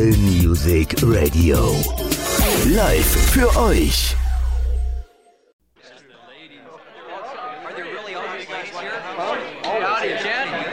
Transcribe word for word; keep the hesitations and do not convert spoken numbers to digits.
Music Radio. Live für euch. Are there really all these ladies here? Howdy, Jen.